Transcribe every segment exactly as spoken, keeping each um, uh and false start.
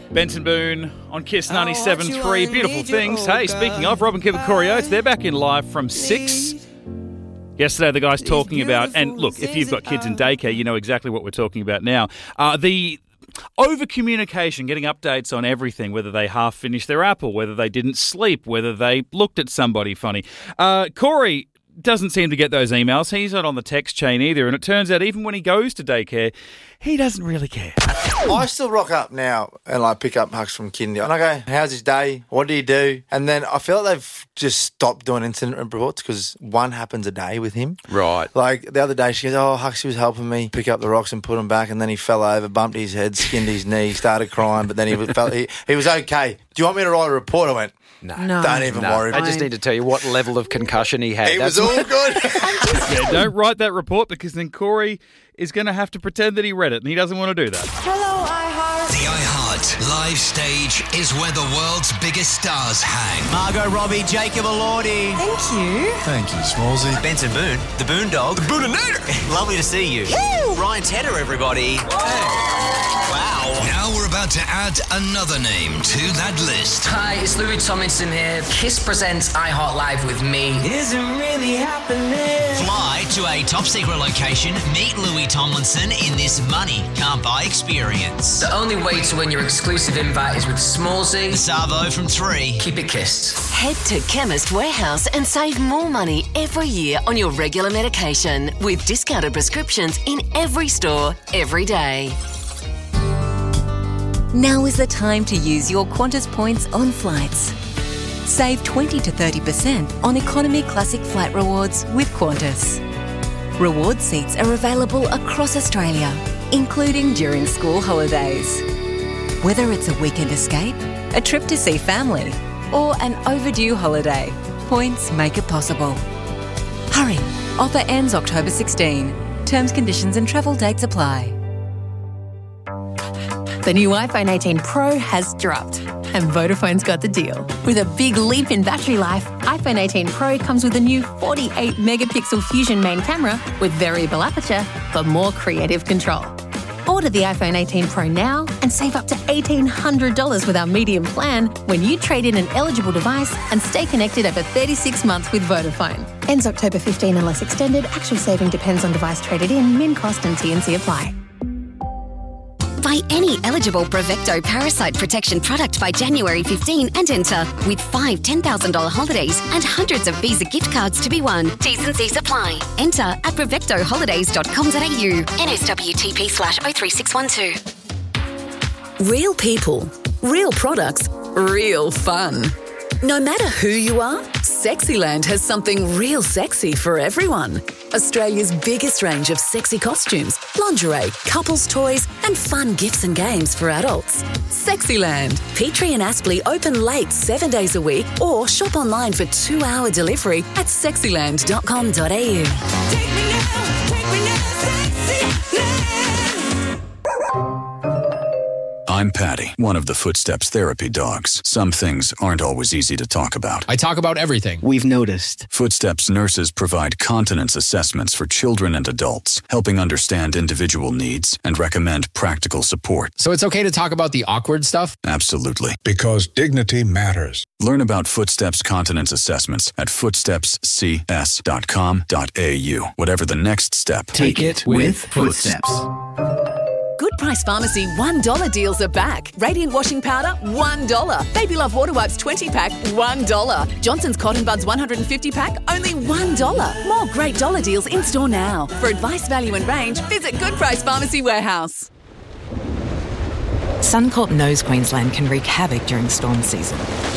Benson Boone on Kiss ninety-seven point three. Beautiful things. Hey, speaking of, Rob and Kevin Corey Oates, they're back in live from six. Yesterday, the guys talking about, and look, if you've got kids in daycare, you know exactly what we're talking about now. Uh, the over-communication, getting updates on everything, whether they half finished their apple, whether they didn't sleep, whether they looked at somebody funny. Uh, Corey doesn't seem to get those emails. He's not on the text chain either, and it turns out even when he goes to daycare, he doesn't really care. I still rock up now and like pick up Hux from kindy, and I go, "How's his day? What do you do?" And then I feel like they've just stopped doing incident reports because one happens a day with him. Right. Like the other day, she goes, "Oh, Hux was helping me pick up the rocks and put them back, and then he fell over, bumped his head, skinned his knee, started crying, but then he was felt, he, he was okay. Do you want me to write a report?" I went, No. No. Don't even No. worry. I just need to tell you what level of concussion he had. It was That's all good. Yeah, don't write that report because then Corey is going to have to pretend that he read it, and he doesn't want to do that. Hello, iHeart. The iHeart live stage is where the world's biggest stars hang. Margot Robbie, Jacob Elordi. Thank you. Thank you, Smallsy. Benson Boone, the Boondog. The Booninator. Lovely to see you. Woo! Ryan Tedder, everybody. Wow. Now we're about to add another name to that list. Hi, it's Louis Tomlinson here. Kiss presents iHeart Live with me. Is it really happening? Fly to a top secret location, meet Louis Tomlinson in this money can't buy experience. The only way to win your exclusive invite is with Smallsy. Savo from three. Keep it kissed. Head to Chemist Warehouse and save more money every year on your regular medication with discounted prescriptions in every store, every day. Now is the time to use your Qantas points on flights. Save twenty to thirty percent on Economy Classic Flight Rewards with Qantas. Reward seats are available across Australia, including during school holidays. Whether it's a weekend escape, a trip to see family, or an overdue holiday, points make it possible. Hurry! Offer ends October sixteenth. Terms, conditions and travel dates apply. The new iPhone eighteen Pro has dropped, and Vodafone's got the deal. With a big leap in battery life, iPhone eighteen Pro comes with a new forty-eight megapixel Fusion main camera with variable aperture for more creative control. Order the iPhone eighteen Pro now and save up to eighteen hundred dollars with our medium plan when you trade in an eligible device and stay connected over thirty-six months with Vodafone. Ends October fifteenth unless extended. Actual saving depends on device traded in. Min cost and T and C apply. Buy any eligible Bravecto parasite protection product by January fifteenth and enter with five ten thousand dollars holidays and hundreds of Visa gift cards to be won. T's and C's apply. Enter at bravecto holidays dot com dot a u. N S W T P slash oh three six one two. Real people, real products, real fun. No matter who you are, Sexyland has something real sexy for everyone. Australia's biggest range of sexy costumes, lingerie, couples toys and fun gifts and games for adults. Sexyland. Petrie and Aspley open late seven days a week or shop online for two-hour delivery at sexyland dot com dot a u. Take me now, take me now, Sexyland. I'm Patty, one of the Footsteps therapy dogs. Some things aren't always easy to talk about. I talk about everything. We've noticed. Footsteps nurses provide continence assessments for children and adults, helping understand individual needs and recommend practical support. So it's okay to talk about the awkward stuff? Absolutely. Because dignity matters. Learn about Footsteps continence assessments at footsteps c s dot com dot a u. Whatever the next step, take it with Footsteps. Good Price Pharmacy one dollar deals are back. Radiant washing powder, one dollar. Baby Love water wipes twenty pack, one dollar. Johnson's Cotton Buds one hundred fifty pack, only one dollar. More great dollar deals in store now. For advice, value and range, visit Good Price Pharmacy Warehouse. Suncorp knows Queensland can wreak havoc during storm season.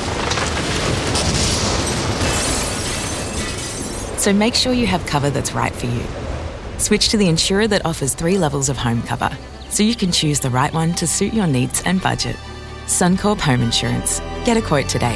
So make sure you have cover that's right for you. Switch to the insurer that offers three levels of home cover, so you can choose the right one to suit your needs and budget. Suncorp Home Insurance. Get a quote today.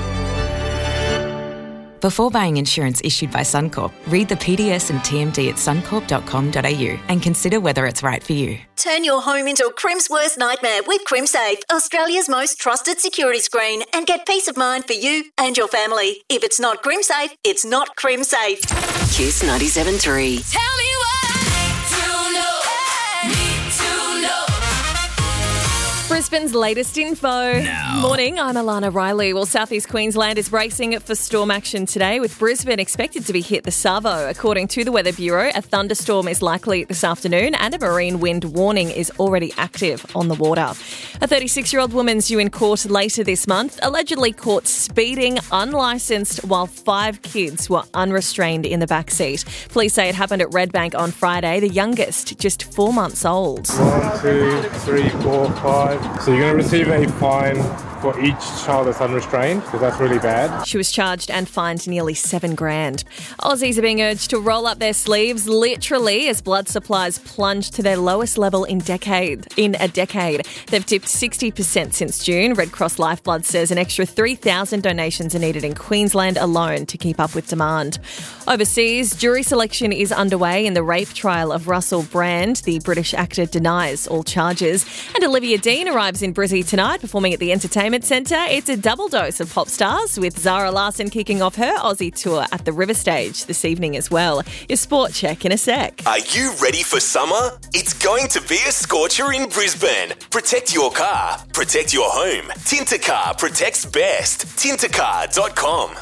Before buying insurance issued by Suncorp, read the P D S and T M D at suncorp dot com dot a u and consider whether it's right for you. Turn your home into a Crim's worst nightmare with CrimSafe, Australia's most trusted security screen, and get peace of mind for you and your family. If it's not CrimSafe, it's not CrimSafe. Kiss ninety-seven point three. Tell me what to know, need to know. Brisbane's latest info. Now. Morning, I'm Alana Riley. Well, southeast Queensland is bracing for storm action today, with Brisbane expected to be hit the Savo. According to the Weather Bureau, a thunderstorm is likely this afternoon and a marine wind warning is already active on the water. A thirty-six-year-old woman's due in court later this month, allegedly caught speeding unlicensed while five kids were unrestrained in the backseat. Police say it happened at Redbank on Friday, the youngest just four months old. One, two, three, four, five. So you're going to receive a fine for each child that's unrestrained, because that's really bad. She was charged and fined nearly seven grand. Aussies are being urged to roll up their sleeves literally as blood supplies plunge to their lowest level in decade in a decade. They've dipped sixty percent since June. Red Cross Lifeblood says an extra three thousand donations are needed in Queensland alone to keep up with demand. Overseas, jury selection is underway in the rape trial of Russell Brand. The British actor denies all charges. And Olivia Dean arrives in Brizzy tonight, performing at the Entertainment Centre. It's a double dose of pop stars, with Zara Larsson kicking off her Aussie tour at the River Stage this evening as well. Your sport check in a sec. Are you ready for summer? It's going to be a scorcher in Brisbane. Protect your car. Protect your home. Tintercar protects best. Tintercar dot com.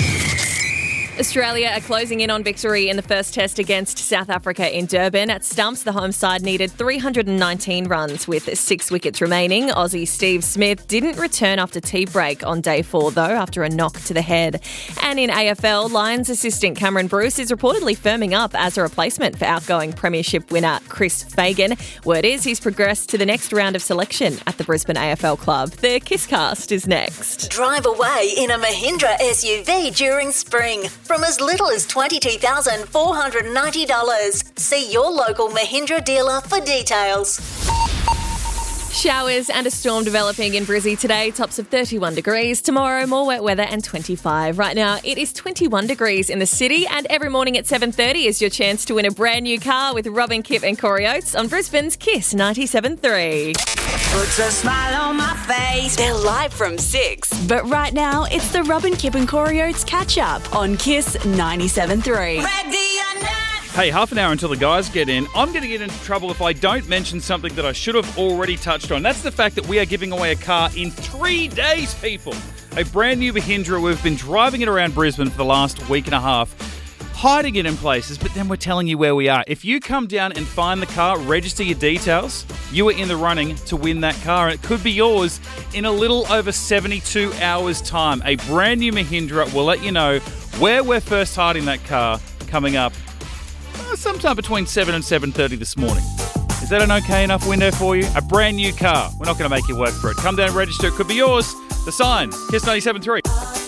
Australia are closing in on victory in the first test against South Africa in Durban. At stumps, the home side needed three hundred nineteen runs with six wickets remaining. Aussie Steve Smith didn't return after tea break on day four, though, after a knock to the head. And in A F L, Lions assistant Cameron Bruce is reportedly firming up as a replacement for outgoing premiership winner Chris Fagan. Word is he's progressed to the next round of selection at the Brisbane A F L club. The Kisscast is next. Drive away in a Mahindra S U V during spring from as little as twenty-two thousand four hundred ninety dollars. See your local Mahindra dealer for details. Showers and a storm developing in Brizzy today, tops of thirty-one degrees. Tomorrow, more wet weather and twenty-five. Right now, it is twenty-one degrees in the city, and every morning at seven thirty is your chance to win a brand new car with Robin Kip and Corey Oates on Brisbane's Kiss ninety-seven point three. Puts a smile on my face. They're live from six. But right now, it's the Robin Kip and Corey Oates catch-up on Kiss ninety-seven point three. Hey, half an hour until the guys get in. I'm going to get into trouble if I don't mention something that I should have already touched on. That's the fact that we are giving away a car in three days, people. A brand new Mahindra. We've been driving it around Brisbane for the last week and a half, hiding it in places, but then we're telling you where we are. If you come down and find the car, register your details, you are in the running to win that car, and it could be yours in a little over seventy-two hours' time. A brand new Mahindra. We'll let you know where we're first hiding that car coming up uh, sometime between seven and seven thirty this morning. Is that an okay enough window for you? A brand new car. We're not going to make you work for it. Come down and register. It could be yours. The Sign, Kiss ninety-seven point three.